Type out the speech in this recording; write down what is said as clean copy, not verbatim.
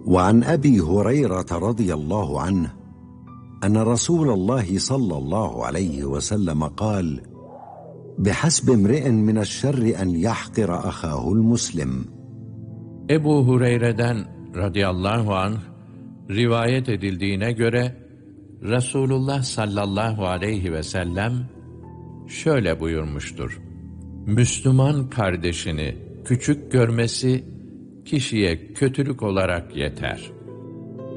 وعن أبي هريرة رضي الله عنه أن رسول الله صلى الله عليه وسلم قال: بحسب امرئ من الشر أن يحقر أخاه المسلم. Ebu Hureyre'den radıyallahu anh rivayet edildiğine göre Resulullah sallallahu aleyhi ve sellem şöyle buyurmuştur: Müslüman kardeşini küçük görmesi kişiye kötülük olarak yeter.